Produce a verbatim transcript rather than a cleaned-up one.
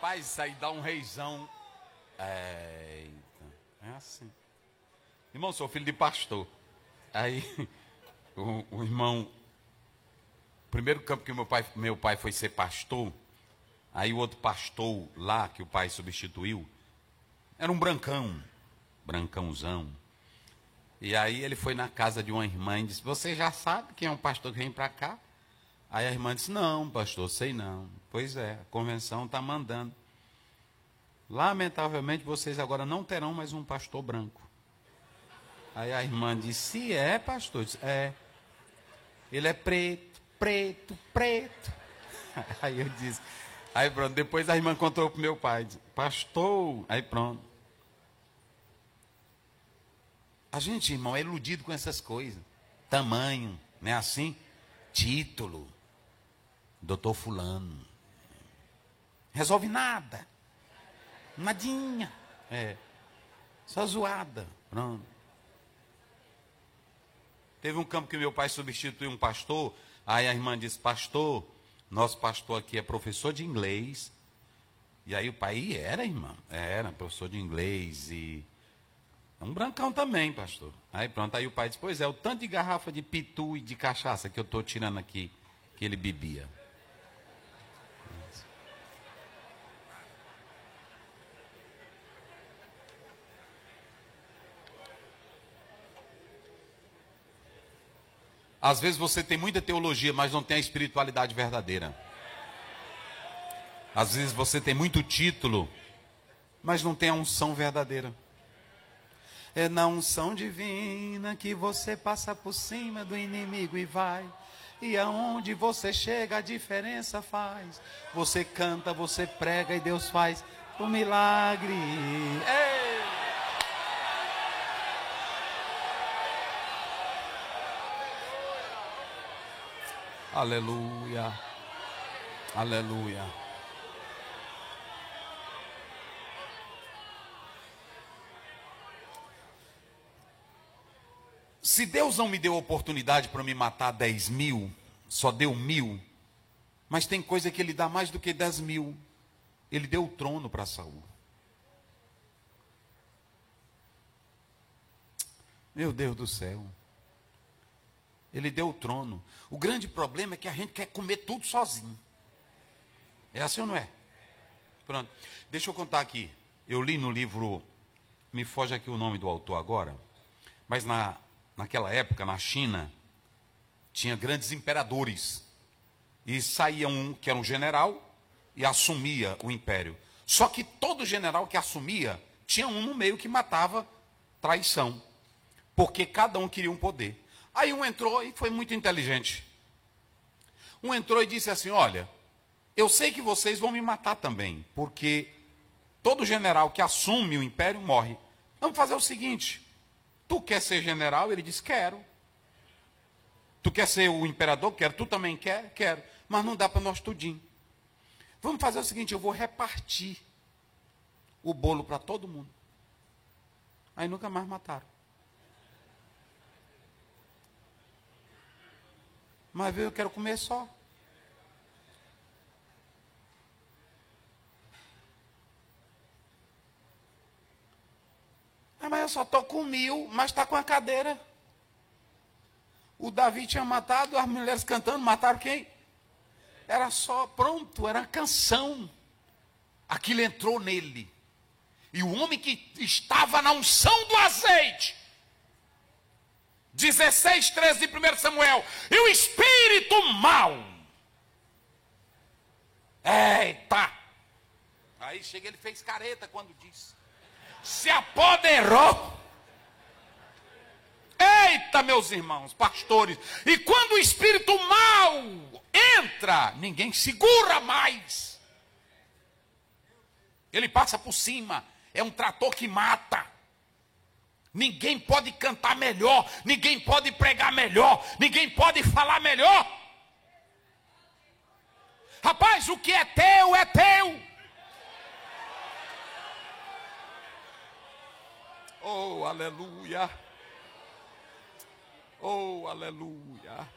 Rapaz, isso aí dá um reizão. Eita, é assim. Irmão, sou filho de pastor. Aí, o, o irmão... O primeiro campo que meu pai, meu pai foi ser pastor, aí o outro pastor lá, que o pai substituiu, era um brancão, brancãozão. E aí ele foi na casa de uma irmã e disse, você já sabe quem é um pastor que vem para cá? Aí a irmã disse, não, pastor, sei não. Pois é, a convenção está mandando. Lamentavelmente, vocês agora não terão mais um pastor branco. Aí a irmã disse, se é, pastor? Disse, é. Ele é preto, preto, preto. Aí eu disse, aí pronto, depois a irmã contou para o meu pai, disse, pastor, aí pronto. A gente, irmão, é iludido com essas coisas. Tamanho, não é assim? Título. Doutor fulano. Resolve nada. Nadinha. É. Só zoada. Pronto. Teve um campo que meu pai substituiu um pastor. Aí a irmã disse, pastor, nosso pastor aqui é professor de inglês. E aí o pai, e era, irmã? Era professor de inglês e... um brancão também, pastor. Aí pronto, aí o pai disse, pois é, o tanto de garrafa de pitu e de cachaça que eu estou tirando aqui, que ele bebia. Às vezes você tem muita teologia, mas não tem a espiritualidade verdadeira. Às vezes você tem muito título, mas não tem a unção verdadeira. É na unção divina que você passa por cima do inimigo e vai. E aonde você chega a diferença faz. Você canta, você prega e Deus faz um milagre. Ei! Aleluia. Aleluia. Se Deus não me deu oportunidade para me matar dez mil, só deu mil, mas tem coisa que Ele dá mais do que dez mil. Ele deu o trono para Saul. Meu Deus do céu. Ele deu o trono. O grande problema é que a gente quer comer tudo sozinho. É assim ou não é? Pronto. Deixa eu contar aqui. Eu li no livro, me foge aqui o nome do autor agora, mas na... naquela época, na China, tinha grandes imperadores. E saía um que era um general e assumia o império. Só que todo general que assumia, tinha um no meio que matava traição. Porque cada um queria um poder. Aí um entrou e foi muito inteligente. Um entrou e disse assim, olha, eu sei que vocês vão me matar também, porque todo general que assume o império morre. Vamos fazer o seguinte... Tu quer ser general? Ele disse, quero. Tu quer ser o imperador? Quero. Tu também quer? Quero. Mas não dá para nós tudinho. Vamos fazer o seguinte, eu vou repartir o bolo para todo mundo. Aí nunca mais mataram. Mas viu, eu quero comer só. Ah, mas eu só estou com mil, mas está com a cadeira. O Davi tinha matado, as mulheres cantando, mataram quem? Era só, pronto, era canção. Aquilo entrou nele. E o homem que estava na unção do azeite, dezesseis, treze de primeiro Samuel, e o espírito mau. Eita! Aí chega, ele fez careta quando disse. Se apoderou. Eita, meus irmãos, pastores. E quando o espírito mau entra, ninguém segura mais. Ele passa por cima. É um trator que mata. Ninguém pode cantar melhor. Ninguém pode pregar melhor. Ninguém pode falar melhor. Rapaz, o que é teu é teu. Oh, aleluia. Oh, aleluia.